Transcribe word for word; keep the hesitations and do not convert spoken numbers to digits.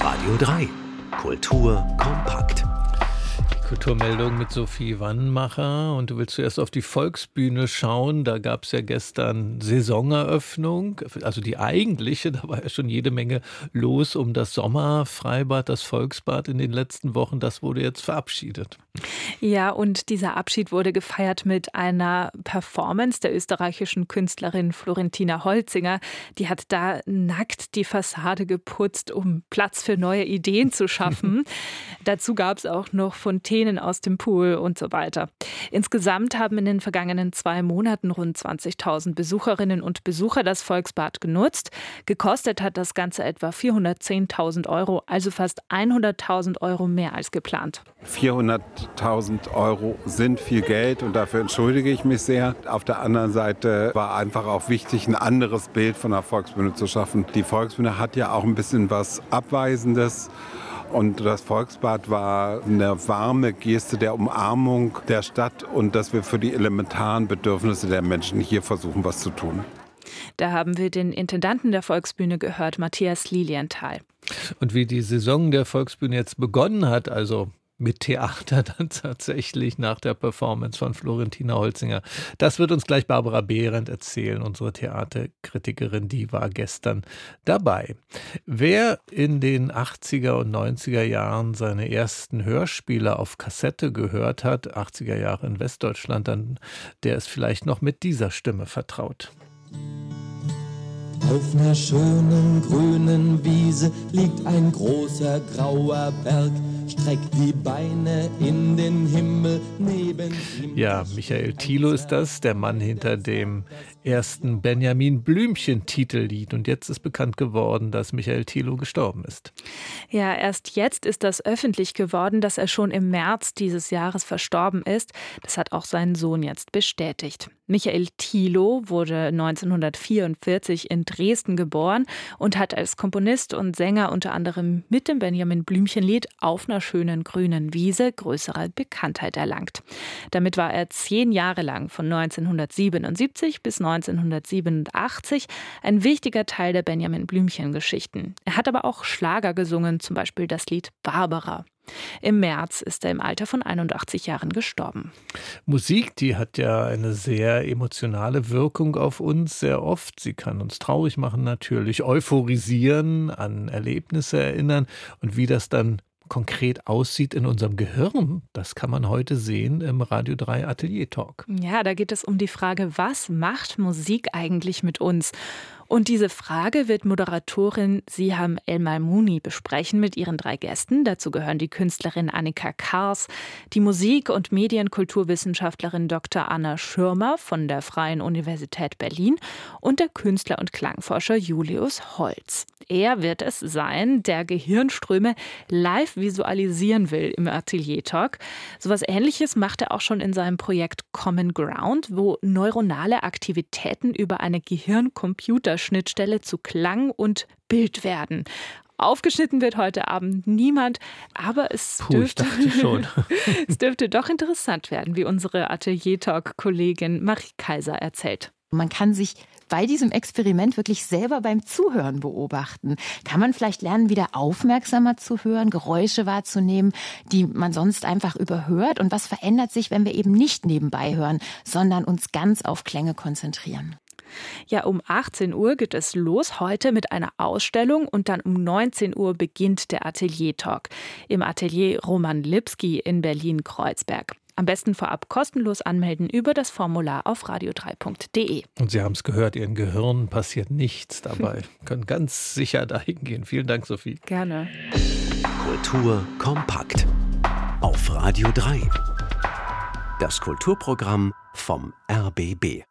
Radio drei. Kultur kompakt. Kulturmeldung mit Sophie Wannmacher. Und du willst zuerst auf die Volksbühne schauen. Da gab es ja gestern Saisoneröffnung, also die eigentliche. Da war ja schon jede Menge los um das Sommerfreibad, das Volksbad in den letzten Wochen. Das wurde jetzt verabschiedet. Ja, und dieser Abschied wurde gefeiert mit einer Performance der österreichischen Künstlerin Florentina Holzinger. Die hat da nackt die Fassade geputzt, um Platz für neue Ideen zu schaffen. Dazu gab es auch noch Fontänen aus dem Pool und so weiter. Insgesamt haben in den vergangenen zwei Monaten rund zwanzigtausend Besucherinnen und Besucher das Volksbad genutzt. Gekostet hat das Ganze etwa vierhundertzehntausend Euro, also fast hunderttausend Euro mehr als geplant. vierhunderttausend Euro sind viel Geld und dafür entschuldige ich mich sehr. Auf der anderen Seite war einfach auch wichtig, ein anderes Bild von der Volksbühne zu schaffen. Die Volksbühne hat ja auch ein bisschen was Abweisendes. Und das Volksbad war eine warme Geste der Umarmung der Stadt und dass wir für die elementaren Bedürfnisse der Menschen hier versuchen, was zu tun. Da haben wir den Intendanten der Volksbühne gehört, Matthias Lilienthal. Und wie die Saison der Volksbühne jetzt begonnen hat, also mit Theater dann tatsächlich nach der Performance von Florentina Holzinger. Das wird uns gleich Barbara Behrendt erzählen, unsere Theaterkritikerin, die war gestern dabei. Wer in den achtziger und neunziger Jahren seine ersten Hörspiele auf Kassette gehört hat, achtziger Jahre in Westdeutschland, dann der ist vielleicht noch mit dieser Stimme vertraut. Auf einer schönen grünen Wiese liegt ein großer grauer Berg, streckt die Beine in den Himmel, neben ihm. Ja, Michael Thiele ist das, der Mann hinter dem ersten Benjamin Blümchen-Titellied. Und jetzt ist bekannt geworden, dass Michael Thiele gestorben ist. Ja, erst jetzt ist das öffentlich geworden, dass er schon im März dieses Jahres verstorben ist. Das hat auch sein Sohn jetzt bestätigt. Michael Thiele wurde neunzehnhundertvierundvierzig in Dresden geboren und hat als Komponist und Sänger unter anderem mit dem Benjamin Blümchen-Lied Auf einer schönen grünen Wiese größere Bekanntheit erlangt. Damit war er zehn Jahre lang von neunzehnhundertsiebenundsiebzig bis neunzehnhundertsiebenundachtzig ein wichtiger Teil der Benjamin Blümchen-Geschichten. Er hat aber auch Schlager gesungen, zum Beispiel das Lied Barbara. Im März ist er im Alter von einundachtzig Jahren gestorben. Musik, die hat ja eine sehr emotionale Wirkung auf uns, sehr oft. Sie kann uns traurig machen natürlich, euphorisieren, an Erlebnisse erinnern. Und wie das dann konkret aussieht in unserem Gehirn, das kann man heute sehen im Radio drei Atelier Talk. Ja, da geht es um die Frage, was macht Musik eigentlich mit uns? Und diese Frage wird Moderatorin Siham El-Malmouni besprechen mit ihren drei Gästen. Dazu gehören die Künstlerin Annika Kars, die Musik- und Medienkulturwissenschaftlerin Doktor Anna Schirmer von der Freien Universität Berlin und der Künstler und Klangforscher Julius Holz. Er wird es sein, der Gehirnströme live visualisieren will im Atelier Talk. So etwas Ähnliches macht er auch schon in seinem Projekt Common Ground, wo neuronale Aktivitäten über eine Gehirn-Computer-Schnittstelle zu Klang und Bild werden. Aufgeschnitten wird heute Abend niemand, aber es, Puh, dürfte, ich dachte schon. es dürfte doch interessant werden, wie unsere Atelier-Talk-Kollegin Marie Kaiser erzählt. Man kann sich bei diesem Experiment wirklich selber beim Zuhören beobachten. Kann man vielleicht lernen, wieder aufmerksamer zu hören, Geräusche wahrzunehmen, die man sonst einfach überhört? Und was verändert sich, wenn wir eben nicht nebenbei hören, sondern uns ganz auf Klänge konzentrieren? Ja, um achtzehn Uhr geht es los heute mit einer Ausstellung und dann um neunzehn Uhr beginnt der Atelier-Talk im Atelier Roman Lipski in Berlin-Kreuzberg. Am besten vorab kostenlos anmelden über das Formular auf radio drei punkt de. Und Sie haben es gehört, Ihren Gehirn passiert nichts dabei. Können ganz sicher dahin gehen. Vielen Dank, Sophie. Gerne. Kultur kompakt. Auf Radio drei. Das Kulturprogramm vom R B B.